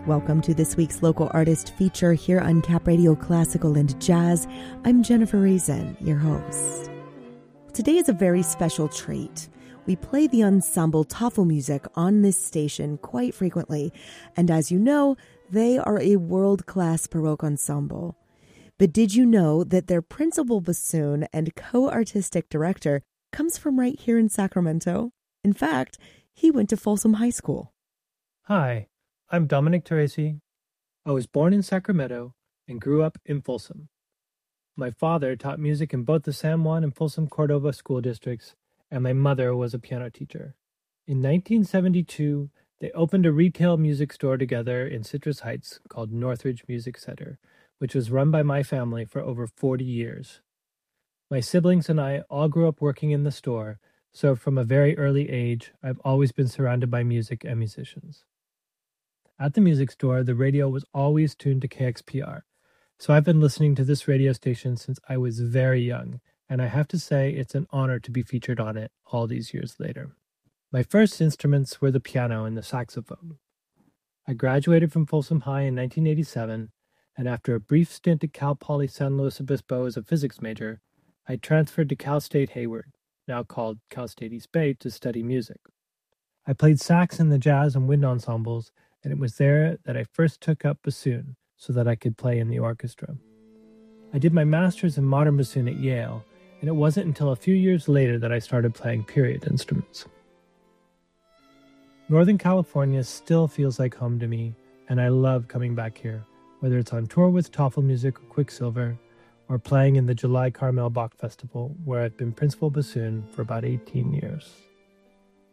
Welcome to this week's local artist feature here on Cap Radio Classical and Jazz. I'm Jennifer Raisin, your host. Today is a very special treat. We play the ensemble Tafelmusik on this station quite frequently, and as you know, they are a world-class Baroque ensemble. But did you know that their principal bassoon and co-artistic director comes from right here in Sacramento? In fact, he went to Folsom High School. Hi, I'm Dominic Teresi. I was born in Sacramento and grew up in Folsom. My father taught music in both the San Juan and Folsom Cordova school districts, and my mother was a piano teacher. In 1972, they opened a retail music store together in Citrus Heights called Northridge Music Center, which was run by my family for over 40 years. My siblings and I all grew up working in the store, so from a very early age, I've always been surrounded by music and musicians. At the music store, the radio was always tuned to KXPR, so I've been listening to this radio station since I was very young, and I have to say it's an honor to be featured on it all these years later. My first instruments were the piano and the saxophone. I graduated from Folsom High in 1987, and after a brief stint at Cal Poly San Luis Obispo as a physics major, I transferred to Cal State Hayward, now called Cal State East Bay, to study music. I played sax in the jazz and wind ensembles, and it was there that I first took up bassoon so that I could play in the orchestra. I did my master's in modern bassoon at Yale, and it wasn't until a few years later that I started playing period instruments. Northern California still feels like home to me, and I love coming back here, whether it's on tour with Tafelmusik or Quicksilver, or playing in the July Carmel Bach Festival, where I've been principal bassoon for about 18 years.